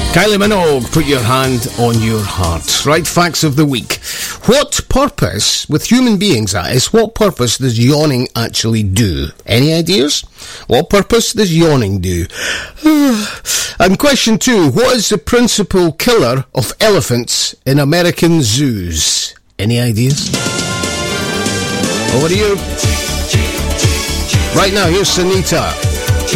Kylie Minogue, put your hand on your heart. Right, facts of the week. What purpose, with human beings that is, what purpose does yawning actually do? Any ideas? What purpose does yawning do? And question 2, what is the principal killer of elephants in American zoos? Any ideas? Over to you. Right now, here's Sanita.